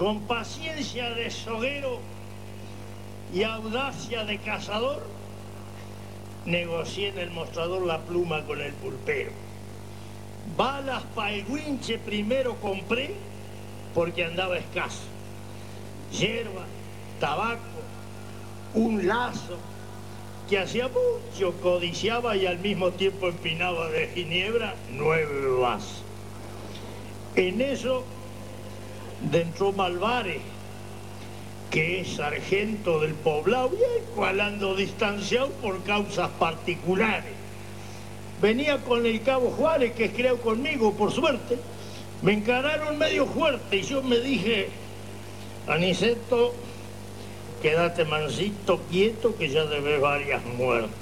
Con paciencia de soguero y audacia de cazador, negocié en el mostrador la pluma con el pulpero. Balas para el guinche primero compré porque andaba escaso. Hierba, tabaco, un lazo que hacía mucho codiciaba y al mismo tiempo empinaba de ginebra 9 vasos. En eso entró Malvares, que es sargento del poblado, y el cual ando distanciado por causas particulares. Venía con el cabo Juárez, que es creo conmigo, por suerte. Me encararon medio fuerte y yo me dije: Aniceto, quédate mansito, quieto, que ya debes varias muertes.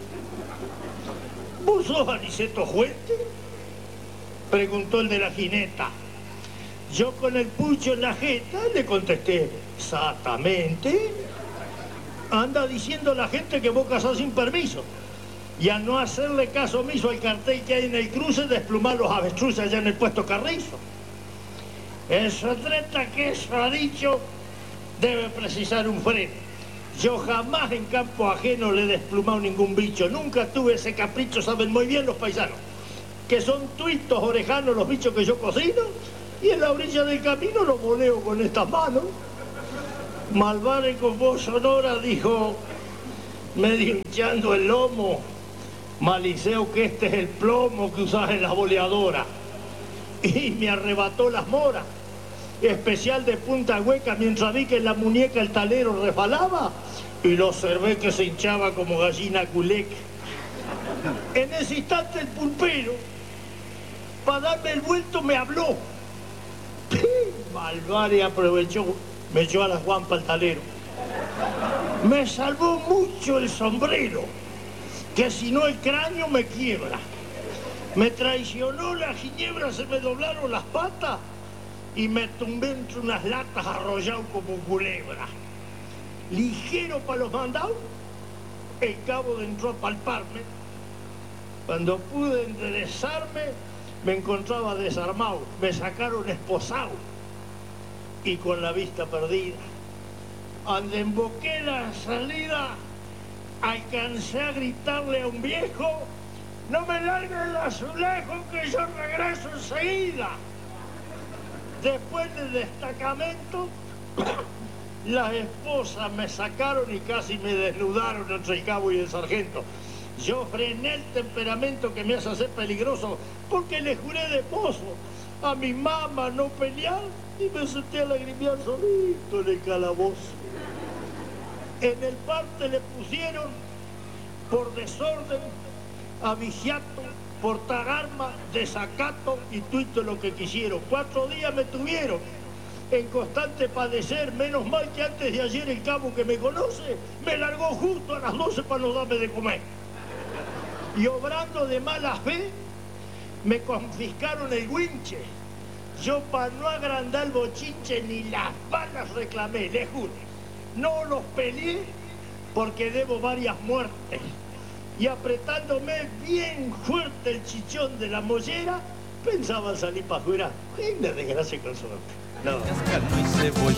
¿Vos sos Aniceto Fuente?, preguntó el de la jineta. Yo con el pucho en la jeta le contesté: exactamente. Anda diciendo la gente que vos casás sin permiso. Y al no hacerle caso omiso al cartel que hay en el cruce, desplumar los avestruces allá en el puesto Carrizo. Eso treta que eso ha dicho debe precisar un freno. Yo jamás en campo ajeno le he desplumado ningún bicho. Nunca tuve ese capricho, saben muy bien los paisanos, que son tuitos orejanos los bichos que yo cocino, y en la orilla del camino los voleo con estas manos. Malvares con voz sonora dijo, medio hinchando el lomo: Maliceo, que este es el plomo que usás en la boleadora. Y me arrebató las moras, especial de punta hueca, mientras vi que en la muñeca el talero resbalaba y lo observé que se hinchaba como gallina culeca. En ese instante el pulpero, para darme el vuelto, me habló. Malvares aprovechó, me echó a las guampas el talero. Me salvó mucho el sombrero, que si no el cráneo me quiebra. Me traicionó la ginebra, se me doblaron las patas y me tumbé entre unas latas arrollado como culebra. Ligero para los mandados, el cabo entró a palparme. Cuando pude enderezarme, me encontraba desarmado. Me sacaron esposado y con la vista perdida. Cuando emboqué la salida, alcancé a gritarle a un viejo: no me larguen el azulejo, que yo regreso enseguida. Después del destacamento, las esposas me sacaron y casi me desnudaron entre el cabo y el sargento. Yo frené el temperamento que me hace ser peligroso, porque le juré de mozo a mi mamá no pelear, y me senté a lagrimear solito en el calabozo. En el parte le pusieron por desorden, aviciato, portar armas, desacato y tuito lo que quisieron. 4 días me tuvieron en constante padecer. Menos mal que antes de ayer el cabo, que me conoce, me largó justo a las 12 para no darme de comer. Y obrando de mala fe, me confiscaron el guinche. Yo, para no agrandar el bochinche, ni las balas reclamé, les juro. No los peleé porque debo varias muertes. Y apretándome bien fuerte el chichón de la mollera, pensaba salir para afuera. Una desgracia con suerte. No.